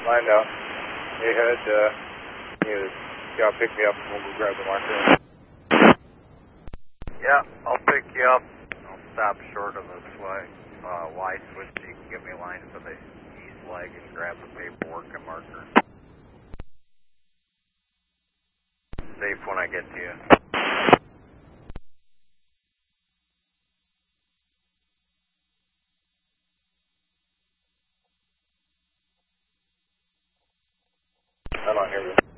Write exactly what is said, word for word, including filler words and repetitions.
Find out. Hey, head, uh, you gotta pick me up and we'll go grab the marker. Yeah, I'll pick you up. I'll stop short of the swi uh, Y switch so you can get me a line for the east leg and grab the paperwork and marker. Safe when I get to you. I don't hear you.